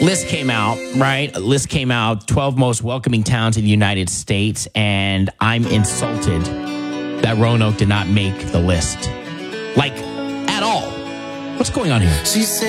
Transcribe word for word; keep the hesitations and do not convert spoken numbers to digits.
list came out, right? A list came out, twelve most welcoming towns in the United States, and I'm insulted that Roanoke did not make the list. Like, at all. What's going on here? She said